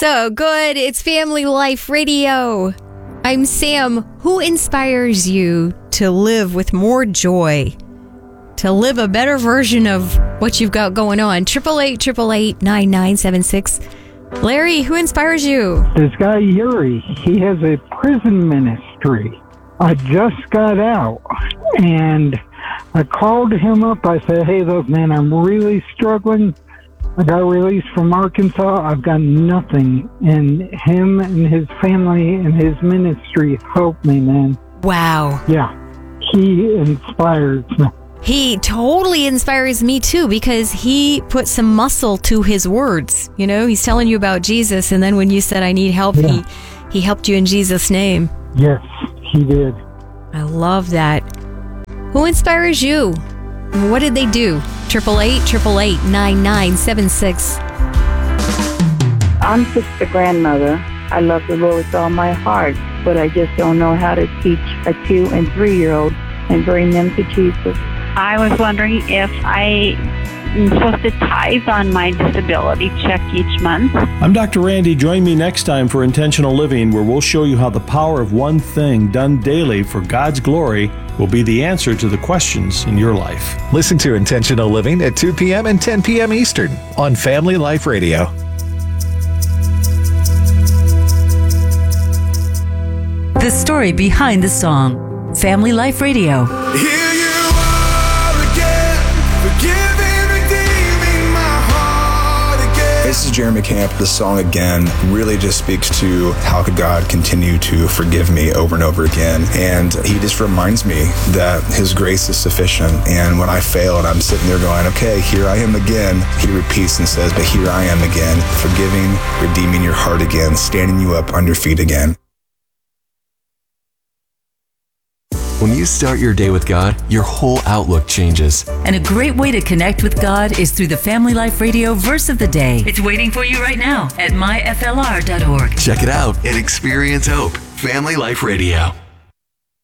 so good. It's Family Life Radio. I'm Sam. Who inspires you to live with more joy? To live a better version of what you've got going on? 888-888-9976. Larry, who inspires you? This guy, Yuri, he has a prison ministry. I just got out, and I called him up. I said, hey, look, man, I'm really struggling. I got released from Arkansas. I've got nothing. And him and his family and his ministry helped me, man. Wow. Yeah. He inspires me. He totally inspires me, too, because he put some muscle to his words. You know, he's telling you about Jesus, and then when you said, I need help, he helped you in Jesus' name. Yes, he did. I love that. Who inspires you? What did they do? 888-888-9976. I'm just a grandmother. I love the Lord with all my heart, but I just don't know how to teach a 2- and 3-year-old and bring them to Jesus. I was wondering if I'm supposed to tithe on my disability check each month. I'm Dr. Randy. Join me next time for Intentional Living, where we'll show you how the power of one thing done daily for God's glory will be the answer to the questions in your life. Listen to Intentional Living at 2 p.m. and 10 p.m. Eastern on Family Life Radio. The story behind the song. Family Life Radio. Here you are again, forgiving, redeeming my heart again. This is Jeremy Camp. The song Again really just speaks to how could God continue to forgive me over and over again. And he just reminds me that his grace is sufficient. And when I fail and I'm sitting there going, okay, here I am again, he repeats and says, but here I am again, forgiving, redeeming your heart again, standing you up on your feet again. When you start your day with God, your whole outlook changes. And a great way to connect with God is through the Family Life Radio Verse of the Day. It's waiting for you right now at myflr.org. Check it out and experience hope. Family Life Radio.